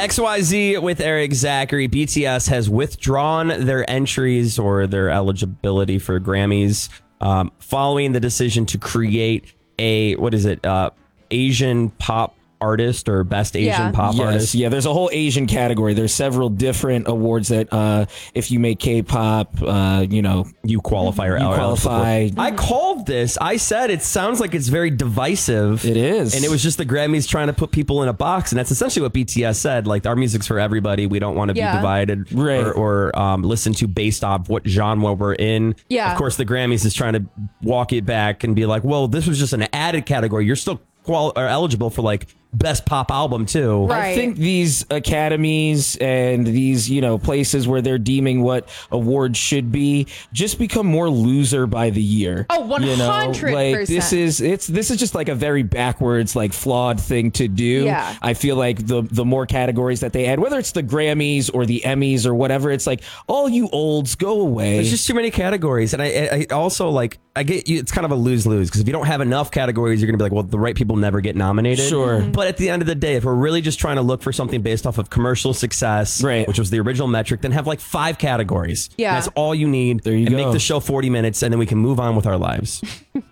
XYZ with Eric Zachary. BTS has withdrawn their entries or their eligibility for Grammys following the decision to create a, Asian pop artist or best Asian pop artist. Yeah, there's a whole Asian category. There's several different awards that if you make K-pop, you qualify or qualify. I called this. I said it sounds like it's very divisive. It is. And it was just the Grammys trying to put people in a box. And that's essentially what BTS said. Like, our music's for everybody. We don't want to be divided or listen to based off what genre we're in. Yeah. Of course, the Grammys is trying to walk it back and be like, well, this was just an added category. You're still eligible for like best pop album too. Right. I think these academies and these, places where they're deeming what awards should be just become more loser by the year. Oh, 100%. Like this is just like a very backwards, like flawed thing to do. Yeah. I feel like the more categories that they add, whether it's the Grammys or the Emmys or whatever, it's like, all you olds, go away. There's just too many categories. And I also like, I get you, it's kind of a lose-lose because if you don't have enough categories, you're gonna be like, well, the right people never get nominated. Sure. But at the end of the day, if we're really just trying to look for something based off of commercial success, which was the original metric, then have like 5 categories. Yeah. And that's all you need. There you and go. make the show 40 minutes and then we can move on with our lives.